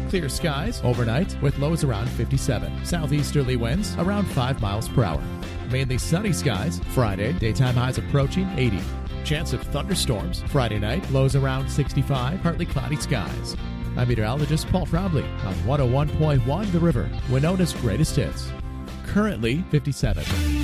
Clear skies overnight with lows around 57. Southeasterly winds around 5 miles per hour. Mainly sunny skies Friday, daytime highs approaching 80. Chance of thunderstorms Friday night, lows around 65, partly cloudy skies. I'm meteorologist Paul Trombley on 101.1 The River, Winona's greatest hits. Currently 57.